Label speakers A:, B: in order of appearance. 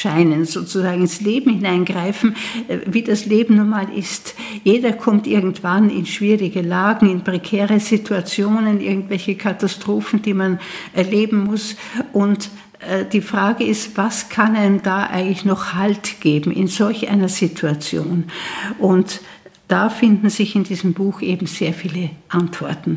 A: scheinen, sozusagen ins Leben hineingreifen, wie das Leben nun mal ist. Jeder kommt irgendwann in schwierige Lagen, in prekäre Situationen, irgendwelche Katastrophen, die man erleben muss. Und die Frage ist, was kann einem da eigentlich noch Halt geben in solch einer Situation? Und da finden sich in diesem Buch eben sehr viele Antworten.